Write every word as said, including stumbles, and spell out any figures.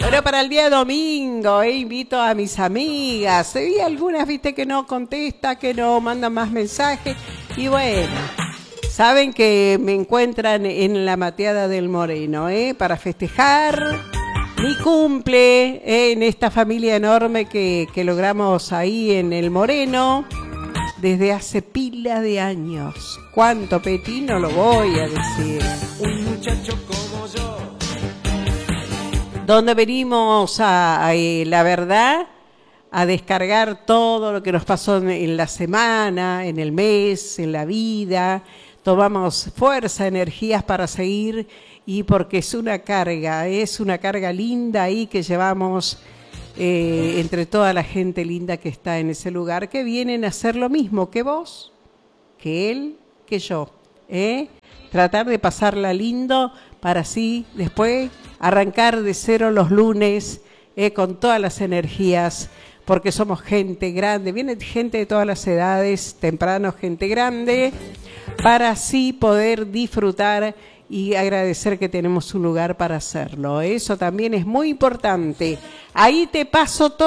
Bueno, para el día domingo, eh, invito a mis amigas. Y algunas, viste, que no contesta, que no mandan más mensajes. Y bueno, saben que me encuentran en la Mateada del Moreno, ¿eh? Para festejar mi cumple, ¿eh? En esta familia enorme que, que logramos ahí en el Moreno desde hace pila de años. ¿Cuánto, Peti? No lo voy a decir. Un muchacho como yo. Donde venimos a, a eh, la verdad, a descargar todo lo que nos pasó en, en la semana, en el mes, en la vida. Tomamos fuerza, energías para seguir y porque es una carga, es una carga linda ahí que llevamos eh, entre toda la gente linda que está en ese lugar, que vienen a hacer lo mismo que vos, que él, que yo, ¿eh? Tratar de pasarla lindo para así después arrancar de cero los lunes eh, con todas las energías, porque somos gente grande, viene gente de todas las edades, temprano gente grande, para así poder disfrutar y agradecer que tenemos un lugar para hacerlo. Eso también es muy importante. Ahí te paso todo.